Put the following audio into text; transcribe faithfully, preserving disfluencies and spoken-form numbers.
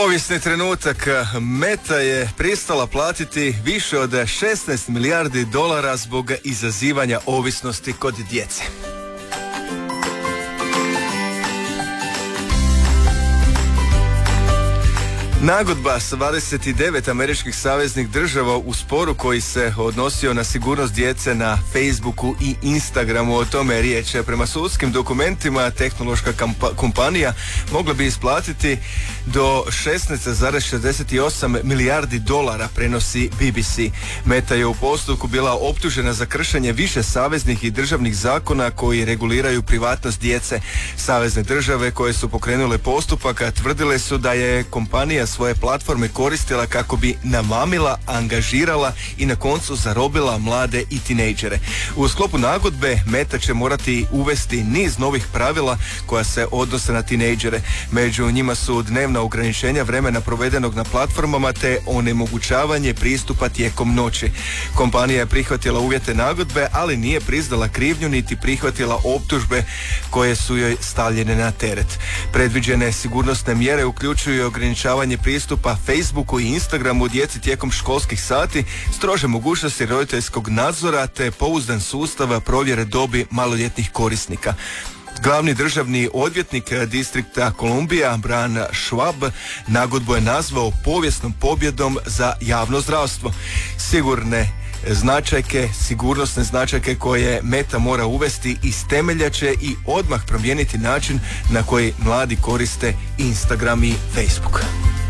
Povijesni trenutak. Meta je pristala platiti više od šesnaest milijardi dolara zbog izazivanja ovisnosti kod djece. Nagodba sa dvadeset devet američkih saveznih država u sporu koji se odnosio na sigurnost djece na Facebooku i Instagramu. O tome je riječ. Prema sudskim dokumentima tehnološka kampa- kompanija mogla bi isplatiti do šesnaest zarez šezdeset osam milijardi dolara, prenosi B B C. Meta je u postupku bila optužena za kršenje više saveznih i državnih zakona koji reguliraju privatnost djece. Savezne države koje su pokrenule postupak tvrdile su da je kompanija svoje platforme koristila kako bi namamila, angažirala i na koncu zarobila mlade i tinejdžere. U sklopu nagodbe Meta će morati uvesti niz novih pravila koja se odnose na tinejdžere. Među njima su dnevna ograničenja vremena provedenog na platformama te onemogućavanje pristupa tijekom noći. Kompanija je prihvatila uvjete nagodbe, ali nije priznala krivnju niti prihvatila optužbe koje su joj stavljene na teret. Predviđene sigurnosne mjere uključuju ograničavanje pristupa Facebooku i Instagramu djeci tijekom školskih sati, strože mogućnosti roditeljskog nadzora te pouzdan sustav provjere dobi maloljetnih korisnika. Glavni državni odvjetnik distrikta Kolumbija, Brian Schwab, nagodbu je nazvao povijesnom pobjedom za javno zdravstvo. Sigurne značajke, sigurnosne značajke koje Meta mora uvesti iz temelja će i odmah promijeniti način na koji mladi koriste Instagram i Facebook.